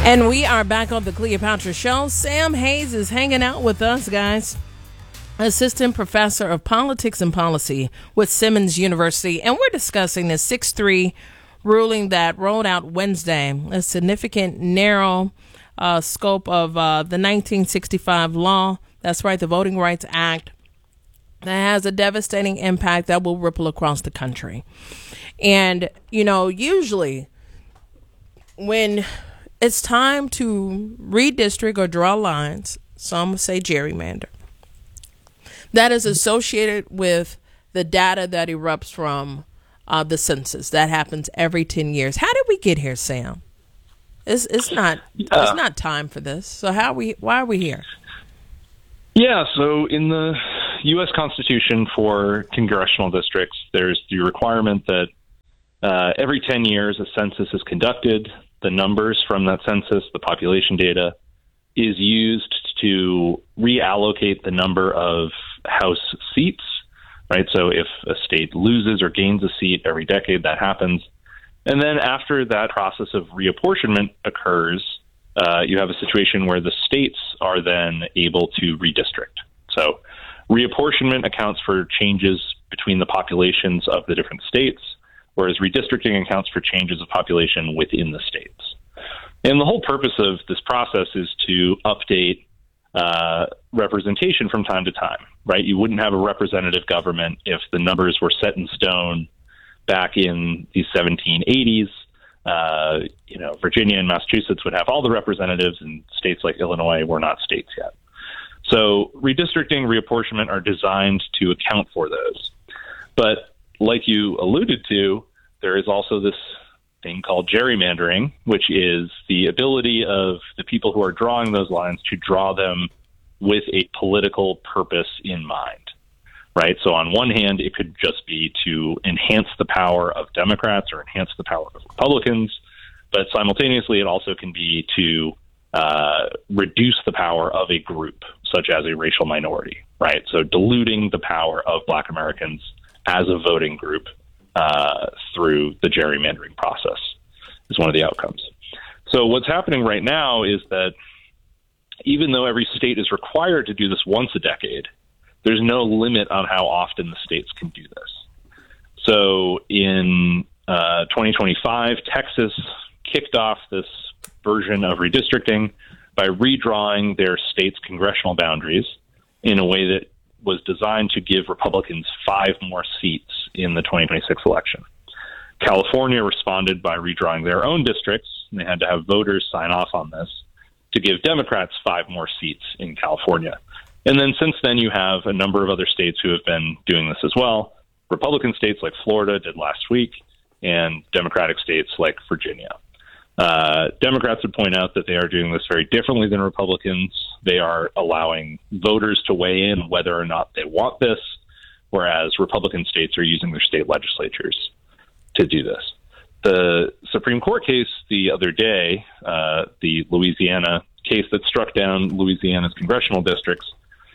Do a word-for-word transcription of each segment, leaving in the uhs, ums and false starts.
And we are back on the Cleopatra Show. Sam Hayes is hanging out with us, guys. Assistant Professor of Politics and Policy with Simmons University. And we're discussing the six three ruling that rolled out Wednesday, a significant narrow uh, scope of uh, the nineteen sixty-five law. That's right, the Voting Rights Act, that has a devastating impact that will ripple across the country. And, you know, usually when it's time to redistrict or draw lines, some say gerrymander, that is associated with the data that erupts from uh, the census. That happens every ten years. How did we get here, Sam? It's, it's not uh, it's not time for this. So how we why are we here? Yeah, so in the U S Constitution for congressional districts, there's the requirement that uh, every ten years a census is conducted. The numbers from that census, the population data, is used to reallocate the number of House seats, right? So if a state loses or gains a seat every decade, that happens. And then after that process of reapportionment occurs, uh, you have a situation where the states are then able to redistrict. So reapportionment accounts for changes between the populations of the different states, whereas redistricting accounts for changes of population within the states. And the whole purpose of this process is to update uh, representation from time to time, right? You wouldn't have a representative government if the numbers were set in stone back in the seventeen eighties. Uh, you know, Virginia and Massachusetts would have all the representatives, and states like Illinois were not states yet. So redistricting, reapportionment are designed to account for those. But like you alluded to, there is also this thing called gerrymandering, which is the ability of the people who are drawing those lines to draw them with a political purpose in mind, right? So on one hand, it could just be to enhance the power of Democrats or enhance the power of Republicans, but simultaneously it also can be to uh, reduce the power of a group, such as a racial minority, right? So diluting the power of Black Americans as a voting group uh, through the gerrymandering process is one of the outcomes. So what's happening right now is that even though every state is required to do this once a decade, there's no limit on how often the states can do this. So in uh, twenty twenty-five, Texas kicked off this version of redistricting by redrawing their state's congressional boundaries in a way that was designed to give Republicans five more seats in the twenty twenty-six election. California responded by redrawing their own districts, and they had to have voters sign off on this to give Democrats five more seats in California. And then since then, you have a number of other states who have been doing this as well. Republican states like Florida did last week, and Democratic states like Virginia. Uh, Democrats would point out that they are doing this very differently than Republicans. They are allowing voters to weigh in whether or not they want this, whereas Republican states are using their state legislatures to do this. The Supreme Court case the other day, uh, the Louisiana case that struck down Louisiana's congressional districts,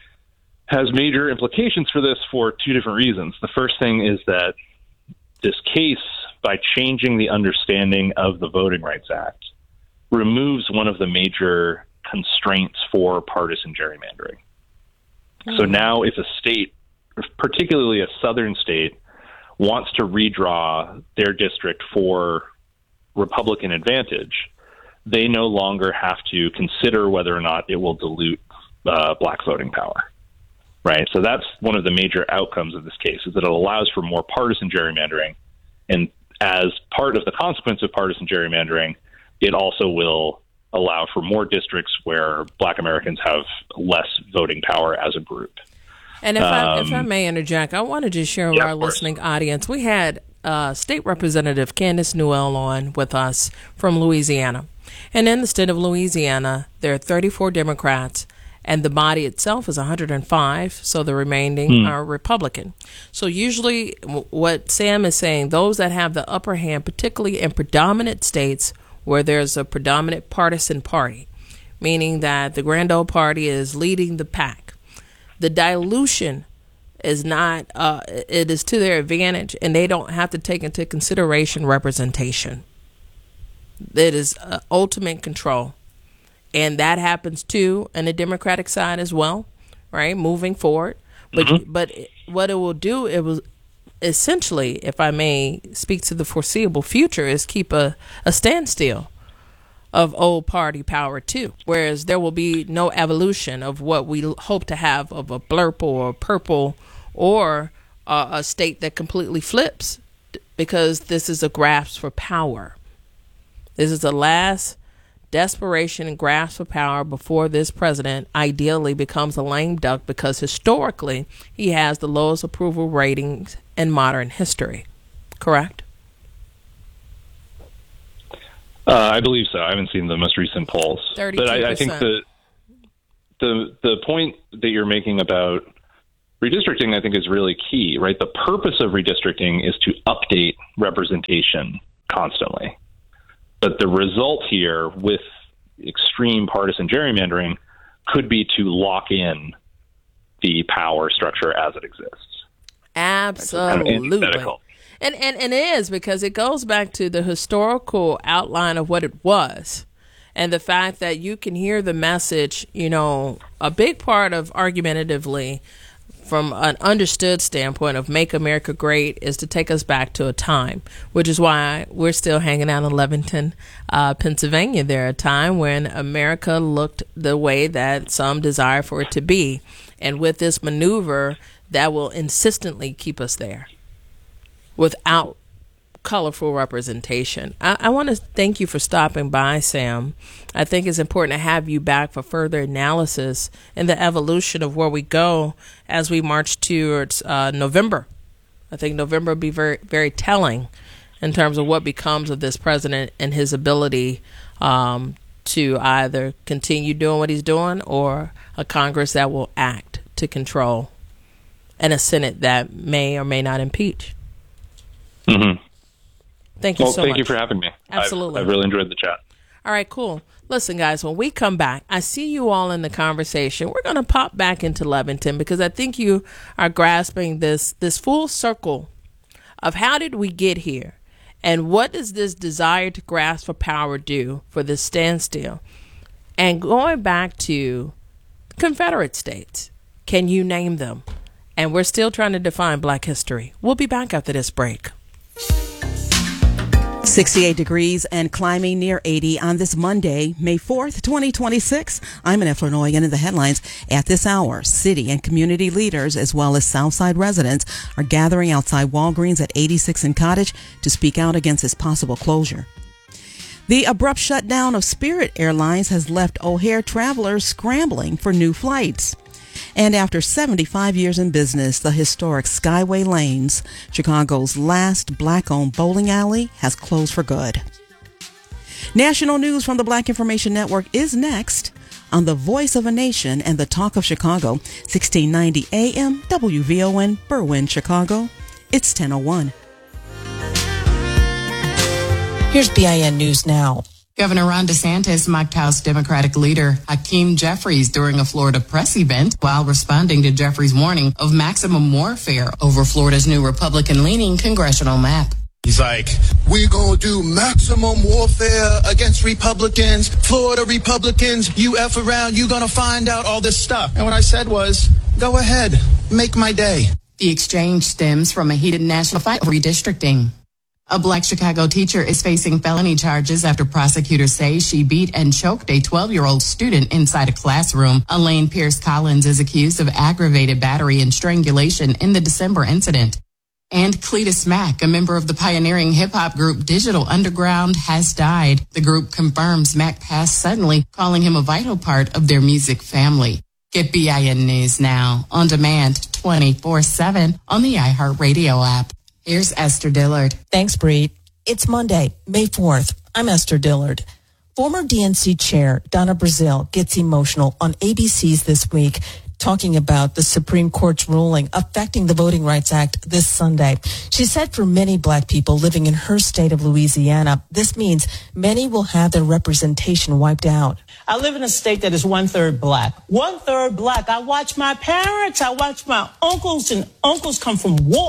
has major implications for this for two different reasons. The first thing is that this case, by changing the understanding of the Voting Rights Act, removes one of the major constraints for partisan gerrymandering. Mm-hmm. So now if a state, particularly a southern state, wants to redraw their district for Republican advantage, they no longer have to consider whether or not it will dilute uh, black voting power. Right. So that's one of the major outcomes of this case, is that it allows for more partisan gerrymandering. And as part of the consequence of partisan gerrymandering, it also will allow for more districts where Black Americans have less voting power as a group. And if, um, I, if I Um, may interject, I wanted to share with yeah, our of course. listening audience, we had uh, State Representative Candace Newell on with us from Louisiana. And in the state of Louisiana, there are thirty-four Democrats, and the body itself is one hundred five, so the remaining Hmm. are Republican. So usually w- what Sam is saying, those that have the upper hand, particularly in predominant states where there's a predominant partisan party, meaning that the grand old party is leading the pack, the dilution is not, uh, it is to their advantage, and they don't have to take into consideration representation. It is uh, ultimate control. And that happens too on the Democratic side as well, right? Moving forward. But mm-hmm. but what it will do, it will essentially, if I may speak to the foreseeable future, is keep a, a standstill of old party power too. Whereas there will be no evolution of what we hope to have of a blurple or purple or uh, a state that completely flips, because this is a grasp for power. This is the last desperation and grasp for power before this president ideally becomes a lame duck, because historically he has the lowest approval ratings in modern history. Correct? Uh, I believe so. I haven't seen the most recent polls, thirty-two percent. But I, I think the the the point that you're making about redistricting, I think, is really key, right? The purpose of redistricting is to update representation constantly. But the result here with extreme partisan gerrymandering could be to lock in the power structure as it exists. Absolutely. Kind of and, and, and it is, because it goes back to the historical outline of what it was. And the fact that you can hear the message, you know, a big part of argumentatively from an understood standpoint of Make America Great is to take us back to a time, which is why we're still hanging out in Levington, uh, Pennsylvania. There, a time when America looked the way that some desire for it to be. And with this maneuver, that will insistently keep us there without colorful representation. I, I want to thank you for stopping by, Sam. I think it's important to have you back for further analysis and the evolution of where we go as we march towards uh, November. I think November will be very, very telling in terms of what becomes of this president and his ability um, to either continue doing what he's doing, or a Congress that will act to control, and a Senate that may or may not impeach. Mm-hmm. Thank you well, so thank much. you for having me. Absolutely. I've, I've really enjoyed the chat. All right, cool. Listen, guys, when we come back, I see you all in the conversation. We're going to pop back into Levington, because I think you are grasping this this full circle of how did we get here, and what does this desire to grasp for power do for this standstill? And going back to Confederate states, can you name them? And we're still trying to define Black history. We'll be back after this break. sixty-eight degrees and climbing near eighty on this Monday, May fourth, twenty twenty-six. I'm Annette Flournoy, and in the headlines at this hour, city and community leaders as well as Southside residents are gathering outside Walgreens at eighty-sixth and Cottage to speak out against its possible closure. The abrupt shutdown of Spirit Airlines has left O'Hare travelers scrambling for new flights. And after seventy-five years in business, the historic Skyway Lanes, Chicago's last black-owned bowling alley, has closed for good. National news from the Black Information Network is next on the Voice of a Nation and the Talk of Chicago, sixteen ninety A M W V O N, Berwyn, Chicago. It's ten oh one. Here's B I N News Now. Governor Ron DeSantis mocked House Democratic leader Hakeem Jeffries during a Florida press event while responding to Jeffries' warning of maximum warfare over Florida's new Republican-leaning congressional map. He's like, we're going to do maximum warfare against Republicans, Florida Republicans, you F around, you're going to find out all this stuff. And what I said was, go ahead, make my day. The exchange stems from a heated national fight over redistricting. A Black Chicago teacher is facing felony charges after prosecutors say she beat and choked a twelve-year-old student inside a classroom. Elaine Pierce Collins is accused of aggravated battery and strangulation in the December incident. And Cletus Mack, a member of the pioneering hip-hop group Digital Underground, has died. The group confirms Mack passed suddenly, calling him a vital part of their music family. Get B I N News now, on demand, twenty-four seven on the iHeartRadio app. Here's Esther Dillard. Thanks, Bree. It's Monday, May fourth. I'm Esther Dillard. Former D N C chair Donna Brazile gets emotional on A B C's This Week, talking about the Supreme Court's ruling affecting the Voting Rights Act this Sunday. She said for many Black people living in her state of Louisiana, this means many will have their representation wiped out. I live in a state that is one-third Black. One-third Black. I watch my parents, I watch my uncles, and uncles come from war.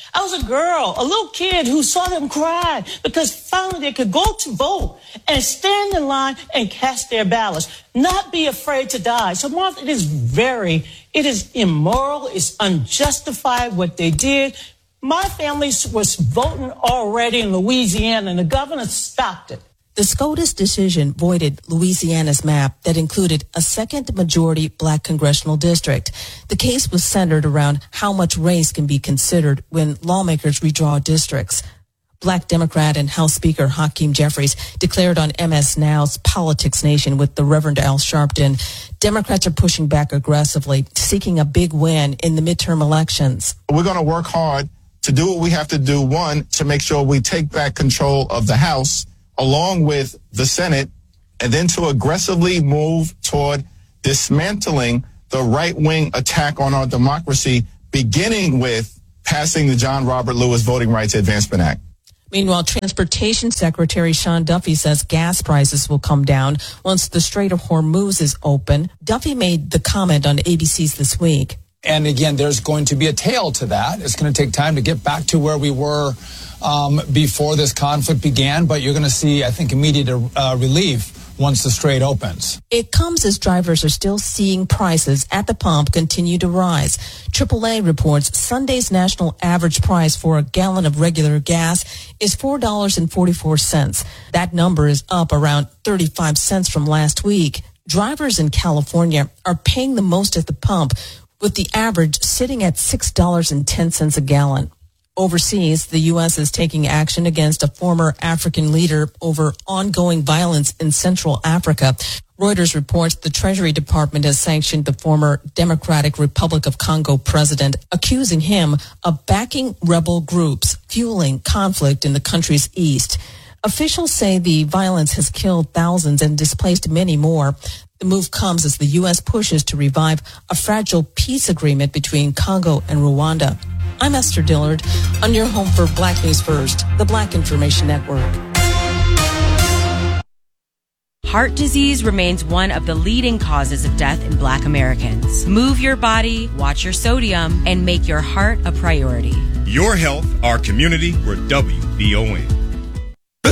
I was a girl, a little kid who saw them cry because finally they could go to vote and stand in line and cast their ballots, not be afraid to die. So, Martha, it is very, it is immoral, it's unjustified what they did. My family was voting already in Louisiana, and the governor stopped it. The SCOTUS decision voided Louisiana's map that included a second majority black congressional district. The case was centered around how much race can be considered when lawmakers redraw districts. Black Democrat and House Speaker Hakeem Jeffries declared on M S Now's Politics Nation with the Reverend Al Sharpton, Democrats are pushing back aggressively, seeking a big win in the midterm elections. We're going to work hard to do what we have to do, one, to make sure we take back control of the House, along with the Senate, and then to aggressively move toward dismantling the right-wing attack on our democracy, beginning with passing the John Robert Lewis Voting Rights Advancement Act. Meanwhile, Transportation Secretary Sean Duffy says gas prices will come down once the Strait of Hormuz is open. Duffy made the comment on A B C's This Week. And again, there's going to be a tail to that. It's going to take time to get back to where we were um, before this conflict began, but you're going to see, I think, immediate uh, relief once the strait opens. It comes as drivers are still seeing prices at the pump continue to rise. triple A reports Sunday's national average price for a gallon of regular gas is four dollars and forty-four cents. That number is up around thirty-five cents from last week. Drivers in California are paying the most at the pump, with the average sitting at six dollars and ten cents a gallon. Overseas, the U S is taking action against a former African leader over ongoing violence in Central Africa. Reuters reports the Treasury Department has sanctioned the former Democratic Republic of Congo president, accusing him of backing rebel groups, fueling conflict in the country's east. Officials say the violence has killed thousands and displaced many more. The move comes as the U S pushes to revive a fragile peace agreement between Congo and Rwanda. I'm Esther Dillard, on your home for Black News First, the Black Information Network. Heart disease remains one of the leading causes of death in Black Americans. Move your body, watch your sodium, and make your heart a priority. Your health, our community, we're W V O N.